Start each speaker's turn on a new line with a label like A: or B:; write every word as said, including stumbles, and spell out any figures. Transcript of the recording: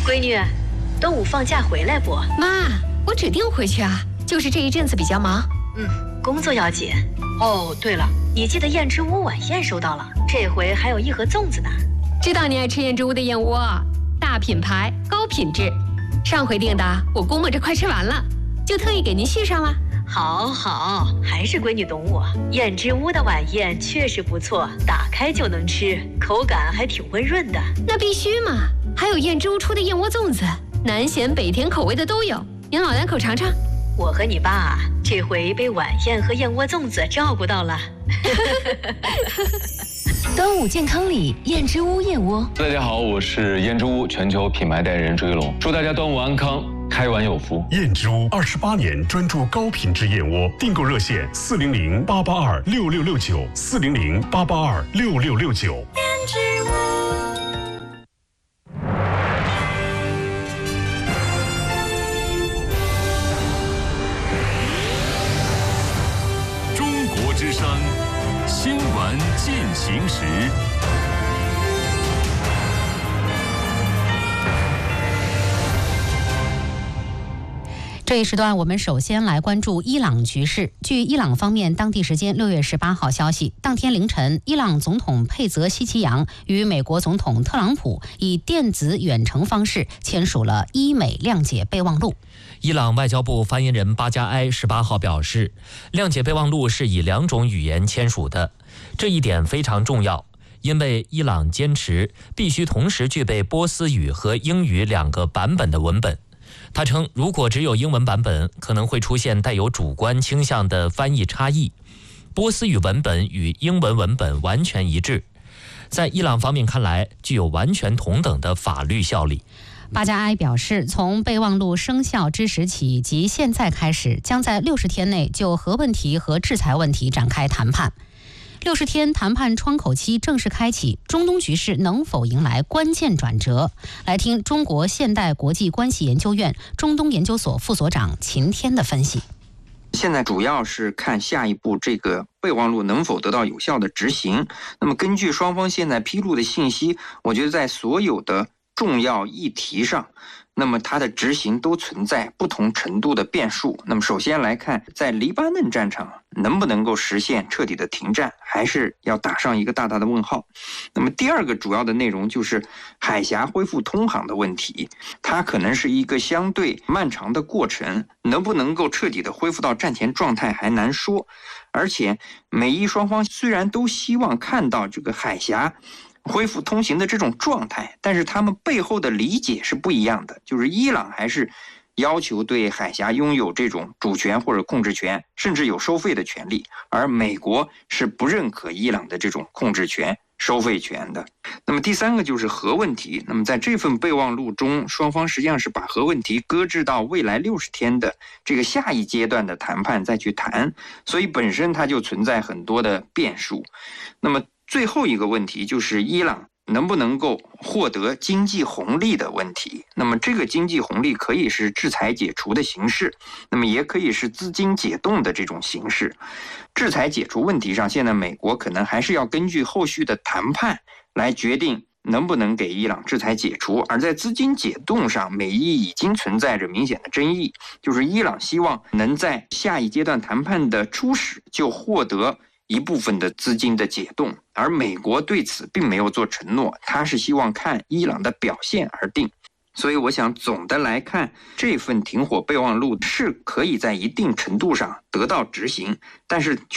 A: 闺女，端午放假回来不？
B: 妈，我指定回去啊，就是这一阵子比较忙。
A: 嗯，工作要紧。哦，对了，你记得燕之屋晚宴收到了，这回还有一盒粽子呢。
B: 知道你爱吃燕之屋的燕窝，大品牌，高品质。上回订的，我估摸着快吃完了，就特意给您续上了。
A: 好好，还是闺女懂我。燕之屋的晚宴确实不错，打开就能吃，口感还挺温润的。
B: 那必须嘛！还有燕之屋出的燕窝粽子，南咸北甜口味的都有，您老两口尝尝。
A: 我和你爸这回被晚宴和燕窝粽子照顾到了。
C: 端午健康礼，燕之屋燕窝。
D: 大家好，我是燕之屋全球品牌代言人朱一龙，祝大家端午安康，开碗有福。
E: 燕之屋二十八年专注高品质燕窝，订购热线四零零八八二六六六九四零零八八二六六六九。
A: 燕之屋。
F: 中国之声，新闻进行时。
G: 这一时段，我们首先来关注伊朗局势。据伊朗方面当地时间六月十八号消息，当天凌晨，伊朗总统佩泽希奇扬与美国总统特朗普以电子远程方式签署了伊美谅解备忘录。
H: 伊朗外交部发言人巴加埃十八号表示，谅解备忘录是以两种语言签署的，这一点非常重要，因为伊朗坚持必须同时具备波斯语和英语两个版本的文本。他称，如果只有英文版本，可能会出现带有主观倾向的翻译差异。波斯语文本与英文文本完全一致，在伊朗方面看来，具有完全同等的法律效力。
G: 巴加埃表示，从备忘录生效之时起及现在开始，将在六十天内就核问题和制裁问题展开谈判。六十天谈判窗口期正式开启，中东局势能否迎来关键转折？来听中国现代国际关系研究院中东研究所副所长秦天的分析。
I: 现在主要是看下一步这个备忘录能否得到有效的执行。那么根据双方现在披露的信息，我觉得在所有的重要议题上，那么它的执行都存在不同程度的变数。那么首先来看，在黎巴嫩战场能不能够实现彻底的停战，还是要打上一个大大的问号。那么第二个主要的内容就是海峡恢复通航的问题，它可能是一个相对漫长的过程，能不能够彻底的恢复到战前状态还难说。而且美伊双方虽然都希望看到这个海峡恢复通行的这种状态，但是他们背后的理解是不一样的。就是伊朗还是要求对海峡拥有这种主权或者控制权，甚至有收费的权利，而美国是不认可伊朗的这种控制权、收费权的。那么第三个就是核问题。那么在这份备忘录中，双方实际上是把核问题搁置到未来六十天的这个下一阶段的谈判再去谈，所以本身它就存在很多的变数。那么最后一个问题就是伊朗能不能够获得经济红利的问题。那么这个经济红利可以是制裁解除的形式，那么也可以是资金解冻的这种形式。制裁解除问题上，现在美国可能还是要根据后续的谈判来决定能不能给伊朗制裁解除。而在资金解冻上，美伊已经存在着明显的争议，就是伊朗希望能在下一阶段谈判的初始就获得一部分的资金的解冻，而美国对此并没有做承诺，他是希望看伊朗的表现而定。所以我想总的来看，这份停火备忘录是可以在一定程度上得到执行，但是